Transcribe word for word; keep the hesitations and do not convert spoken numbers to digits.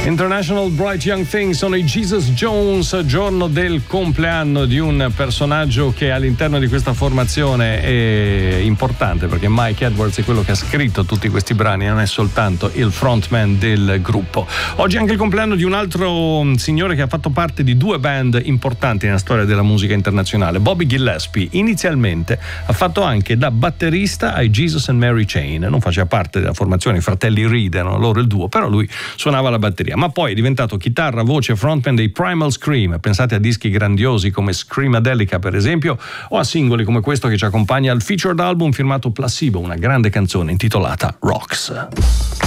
International Bright Young Things sono i Jesus Jones, giorno del compleanno di un personaggio che all'interno di questa formazione è importante, perché Mike Edwards è quello che ha scritto tutti questi brani, non è soltanto il frontman del gruppo. Oggi è anche il compleanno di un altro signore che ha fatto parte di due band importanti nella storia della musica internazionale, Bobby Gillespie. Inizialmente ha fatto anche da batterista ai Jesus and Mary Chain, non faceva parte della formazione, i fratelli Reed erano loro il duo, però lui suonava la batteria. Ma poi è diventato chitarra, voce, frontman dei Primal Scream. Pensate a dischi grandiosi come Screamadelica, per esempio, o a singoli come questo che ci accompagna al featured album firmato Placebo, una grande canzone intitolata Rocks.